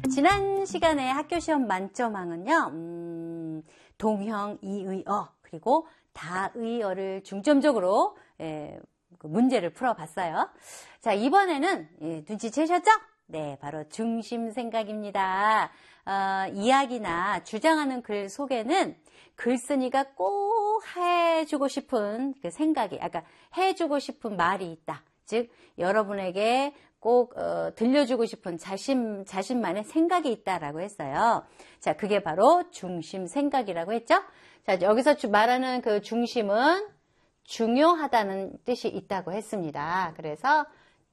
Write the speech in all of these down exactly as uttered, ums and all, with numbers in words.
지난 시간에 학교시험 만점왕은요, 음, 동형 이의어 그리고 다의어를 중점적으로 예, 그 문제를 풀어봤어요. 자, 이번에는 예, 눈치채셨죠? 네, 바로 중심생각입니다. 어, 이야기나 주장하는 글 속에는 글쓴이가 꼭 해주고 싶은 그 생각이, 아까 해주고 싶은 말이 있다. 즉, 여러분에게 꼭 어, 들려주고 싶은 자신, 자신만의 생각이 있다라고 했어요. 자, 그게 바로 중심생각이라고 했죠? 자, 여기서 말하는 그 중심은 중요하다는 뜻이 있다고 했습니다. 그래서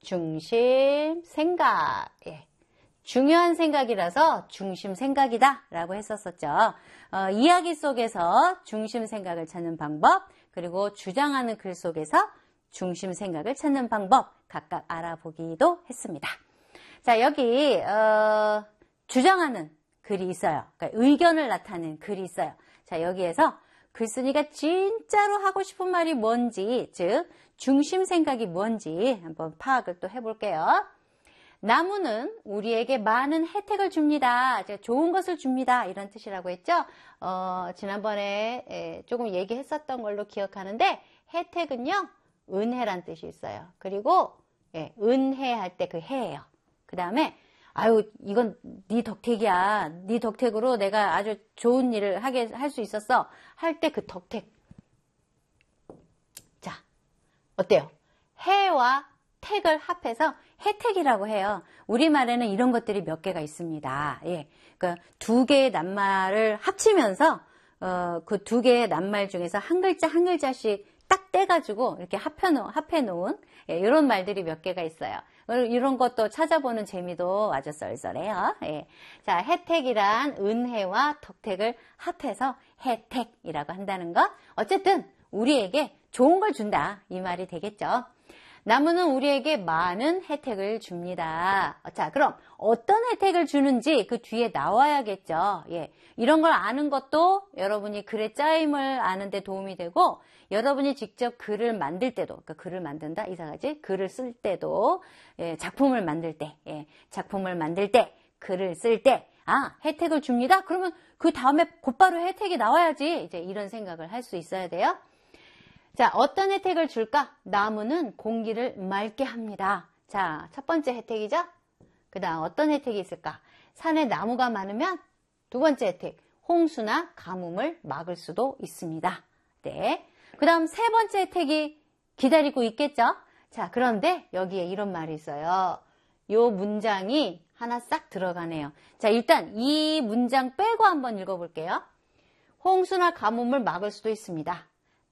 중심생각, 예. 중요한 생각이라서 중심생각이다 라고 했었었죠. 어, 이야기 속에서 중심생각을 찾는 방법, 그리고 주장하는 글 속에서 중심생각을 찾는 방법 각각 알아보기도 했습니다. 자, 여기 어, 주장하는 글이 있어요. 그러니까 의견을 나타내는 글이 있어요. 자, 여기에서 글쓴이가 진짜로 하고 싶은 말이 뭔지, 즉 중심생각이 뭔지 한번 파악을 또 해볼게요. 나무는 우리에게 많은 혜택을 줍니다. 좋은 것을 줍니다. 이런 뜻이라고 했죠. 어, 지난번에 조금 얘기했었던 걸로 기억하는데 혜택은요. 은혜란 뜻이 있어요. 그리고 예, 은혜 할 때 그 해예요. 그 다음에 아유 이건 네 덕택이야. 네 덕택으로 내가 아주 좋은 일을 하게 할 수 있었어. 할 때 그 덕택. 자, 어때요? 해와 택을 합해서 혜택이라고 해요. 우리말에는 이런 것들이 몇 개가 있습니다. 예, 그러니까 두 개의 낱말을 합치면서 어, 그 두 개의 낱말 중에서 한 글자 한 글자씩 딱 떼가지고 이렇게 합해놓은, 합해놓은 예, 이런 말들이 몇 개가 있어요. 이런 것도 찾아보는 재미도 아주 썰썰해요. 예. 자, 혜택이란 은혜와 덕택을 합해서 혜택이라고 한다는 것. 어쨌든 우리에게 좋은 걸 준다 이 말이 되겠죠. 나무는 우리에게 많은 혜택을 줍니다. 자, 그럼 어떤 혜택을 주는지 그 뒤에 나와야겠죠. 예, 이런 걸 아는 것도 여러분이 글의 짜임을 아는 데 도움이 되고 여러분이 직접 글을 만들 때도, 그러니까 글을 만든다 이상하지? 글을 쓸 때도, 예, 작품을 만들 때, 예, 작품을 만들 때, 글을 쓸 때, 아, 혜택을 줍니다. 그러면 그 다음에 곧바로 혜택이 나와야지. 이제 이런 생각을 할 수 있어야 돼요. 자, 어떤 혜택을 줄까? 나무는 공기를 맑게 합니다. 자, 첫 번째 혜택이죠? 그 다음 어떤 혜택이 있을까? 산에 나무가 많으면 두 번째 혜택, 홍수나 가뭄을 막을 수도 있습니다. 네. 그 다음 세 번째 혜택이 기다리고 있겠죠? 자, 그런데 여기에 이런 말이 있어요. 요 문장이 하나 싹 들어가네요. 자, 일단 이 문장 빼고 한번 읽어볼게요. 홍수나 가뭄을 막을 수도 있습니다.